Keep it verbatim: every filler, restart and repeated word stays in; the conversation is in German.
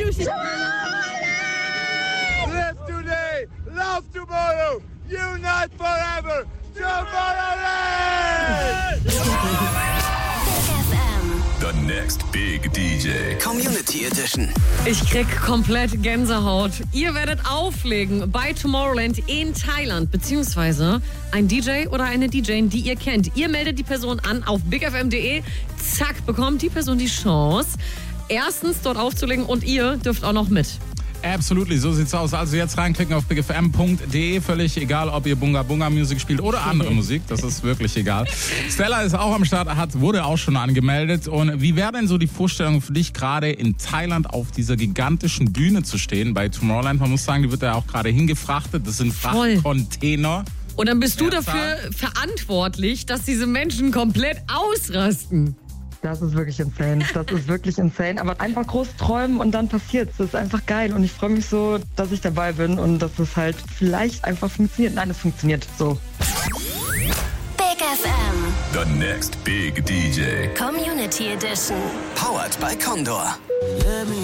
music. Live today, love tomorrow, unite forever, Tomorrowland! The next big D J. Community Edition. Ich krieg komplett Gänsehaut. Ihr werdet auflegen bei Tomorrowland in Thailand, beziehungsweise ein D J oder eine D J, die ihr kennt. Ihr meldet die Person an auf bigfm punkt de. Zack, bekommt die Person die Chance, erstens dort aufzulegen und ihr dürft auch noch mit. Absolutely, so sieht's aus. Also jetzt reinklicken auf bigfm punkt de. Völlig egal, ob ihr Bunga Bunga Musik spielt oder andere Musik. Das ist wirklich egal. Stella ist auch am Start, hat, wurde auch schon angemeldet. Und wie wäre denn so die Vorstellung für dich, gerade in Thailand auf dieser gigantischen Bühne zu stehen bei Tomorrowland? Man muss sagen, die wird ja auch gerade hingefrachtet. Das sind Frachtcontainer. Und dann bist du dafür verantwortlich, dass diese Menschen komplett ausrasten. Das ist wirklich insane. Das ist wirklich insane. Aber einfach groß träumen und dann passiert's. Das ist einfach geil. Und ich freue mich so, dass ich dabei bin und dass es halt vielleicht einfach funktioniert. Nein, es funktioniert so. Big F M. The next big D J. Community Edition. Powered by Condor.